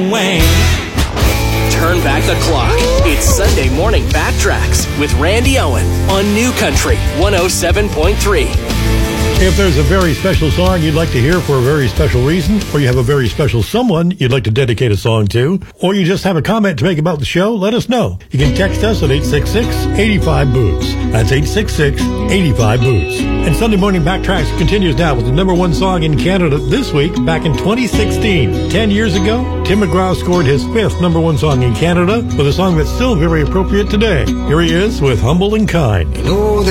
Wayne. Turn back the clock. It's Sunday Morning Backtracks with Randy Owen on New Country 107.3. If there's a very special song you'd like to hear for a very special reason, or you have a very special someone you'd like to dedicate a song to, or you just have a comment to make about the show, let us know. You can text us at 866-85-BOOTS. That's 866-85-BOOTS. And Sunday Morning Backtracks continues now with the number one song in Canada this week, back in 2016. 10 years ago, Tim McGraw scored his fifth number one song in Canada with a song that's still very appropriate today. Here he is with Humble and Kind.